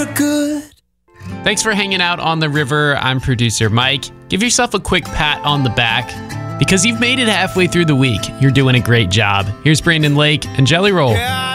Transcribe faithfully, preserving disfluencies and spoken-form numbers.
you're good. Thanks for hanging out on the river. I'm producer Mike. Give yourself a quick pat on the back because you've made it halfway through the week. You're doing a great job. Here's Brandon Lake and Jelly Roll. Yeah,